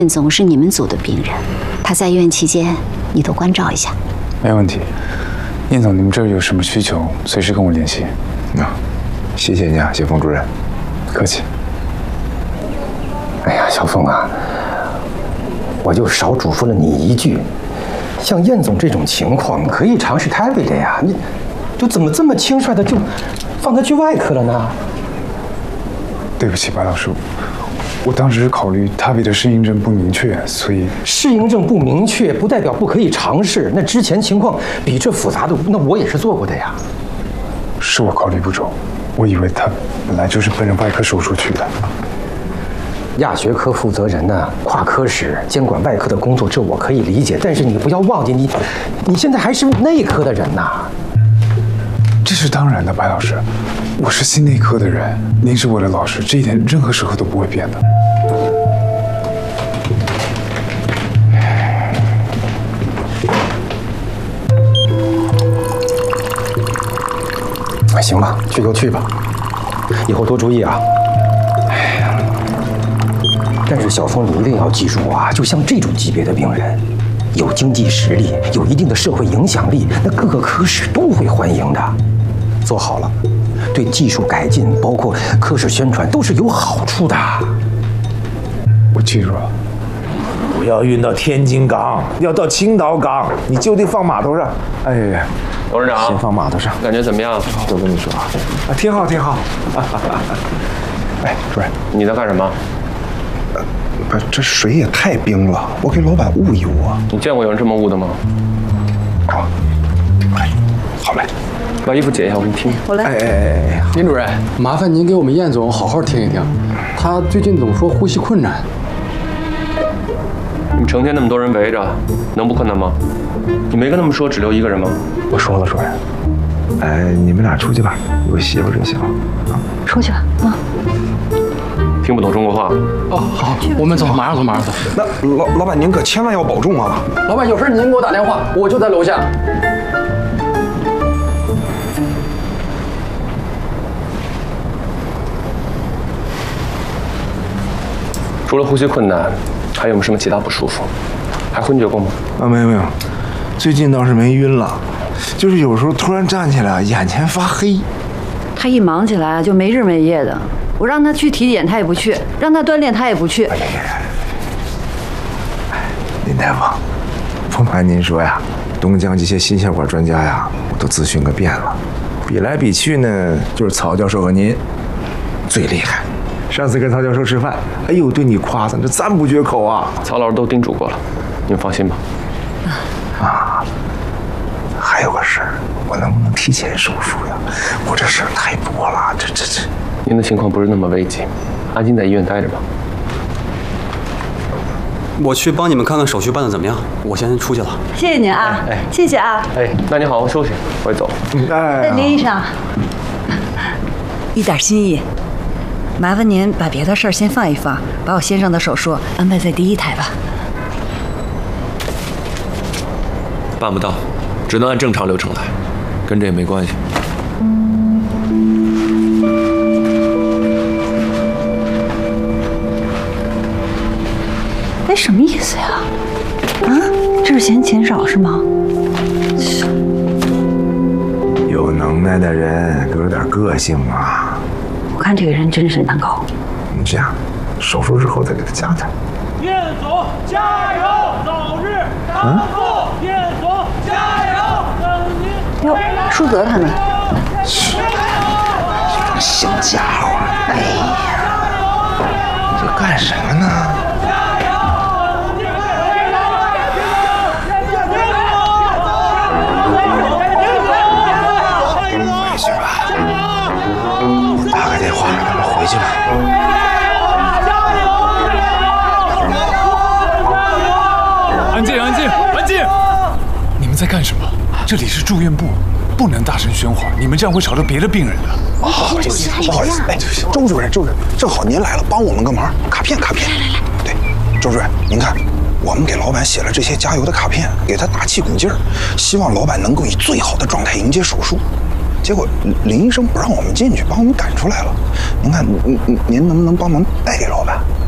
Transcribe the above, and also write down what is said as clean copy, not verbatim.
燕总是你们组的病人，他在院期间你都关照一下。 没问题。燕总，你们这儿有什么需求，随时跟我联系。 谢谢你啊，谢峰主任。 不客气。 哎呀，小凤啊，我就少嘱咐了你一句，像燕总这种情况，可以尝试TAVI的呀。你，就怎么这么轻率的就放他去外科了呢？ 对不起，白老师。我当时是考虑TAVI的适应症不明确，所以适应症不明确不代表不可以尝试。那之前情况比这复杂的，那我也是做过的呀。 是我考虑不周，我以为他本来就是奔着外科手术去的。 亚学科负责人呢，跨科室监管外科的工作，这我可以理解。但是你不要忘记，你现在还是内科的人呐。 这是当然的，白老师，我是心内科的人，您是我的老师，这一点任何时候都不会变的。 行吧，去就去吧，以后多注意啊。但是小峰，你一定要记住啊，就像这种级别的病人，有经济实力，有一定的社会影响力，那各个科室都会欢迎的。做好了，对技术改进，包括科室宣传，都是有好处的。 我记住了。 不要运到天津港，要到青岛港，你就得放码头上。哎， 董事长， 先放码头上， 感觉怎么样？ 都跟你说啊，挺好，挺好。 哎，主任， 你在干什么？ 这水也太冰了，我给老板捂一捂啊。 你见过有人这么捂的吗？ 好嘞， 把衣服解一下，我给你听。 我来。 林主任，麻烦您给我们燕总好好听一听，他最近总说呼吸困难。 你们成天那么多人围着，能不困难吗？你没跟他们说只留一个人吗？ 我说了，主任。你们俩出去吧，有媳妇就行了。 出去吧，啊。 听不懂中国话？ 哦，好，我们走，马上走，马上走。 那老板您可千万要保重啊！ 老板有事您给我打电话，我就在楼下。 除了呼吸困难，还有没有什么其他不舒服？还昏厥过吗？ 没有，最近倒是没晕了，就是有时候突然站起来，眼前发黑。 他一忙起来就没日没夜的，我让他去体检他也不去，让他锻炼他也不去。 林大夫，不瞒您说呀，东江这些心血管专家呀，我都咨询个遍了，比来比去呢，就是曹教授和您最厉害。上次跟曹教授吃饭，哎呦，对你夸赞这赞不绝口啊！ 曹老师都叮嘱过了，你们放心吧。 还有个事儿，我能不能提前手术呀？我这事儿太多了，这。 您的情况不是那么危急，安心在医院待着吧。 我去帮你们看看手续办得怎么样。我先出去了。 谢谢您啊，谢谢啊。 那你好好休息，我也走了。 林医生，一点心意，麻烦您把别的事儿先放一放，把我先生的手术安排在第一台吧。 办不到，只能按正常流程来，跟这也没关系。 哎，什么意思呀？啊，这是嫌钱少是吗？ 有能耐的人都有点个性啊。 我看这个人真是难搞。 你这样，手术之后再给他加点。 燕总加油，早日康复！燕总加油！ 哟，舒泽他们。 小家伙，哎呀，这干什么呢？回去吧，我打个电话让他们回去吧。 安静，安静，安静！你们在干什么？这里是住院部，不能大声喧哗，你们这样会吵到别的病人的。 不好意思，哎，周主任，正好您来了，帮我们个忙，卡片。来。对，周主任，您看，我们给老板写了这些加油的卡片，给他打气鼓劲儿，希望老板能够以最好的状态迎接手术。结果林医生不让我们进去，把我们赶出来了。您看，您能不能帮忙带给老板？